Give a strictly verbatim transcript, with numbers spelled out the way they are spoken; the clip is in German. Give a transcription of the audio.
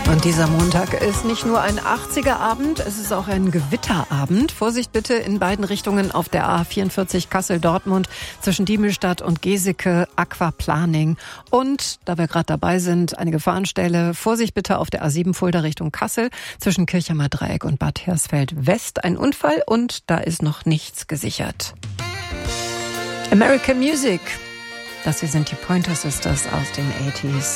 Und dieser Montag ist nicht nur ein achtziger-Abend, es ist auch ein Gewitterabend. Vorsicht bitte in beiden Richtungen auf der A vierundvierzig Kassel-Dortmund zwischen Diemelsstadt und Geseke, Aquaplaning. Und, da wir gerade dabei sind, eine Gefahrenstelle. Vorsicht bitte auf der A sieben Fulda Richtung Kassel zwischen Kirchheimer Dreieck und Bad Hersfeld-West. Ein Unfall und da ist noch nichts gesichert. American Music. Das hier sind die Pointer Sisters aus den achtziger.